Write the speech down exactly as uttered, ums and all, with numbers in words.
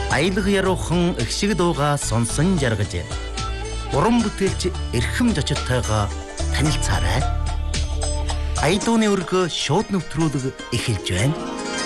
Аялга яруухан ихшиг дуугаа сонсон жаргаж уран бүтээлч эрхэм зочдтойгоо танилцаарай. Ая дууны өргөө шууд нэвтрүүлэг эхэлж байна.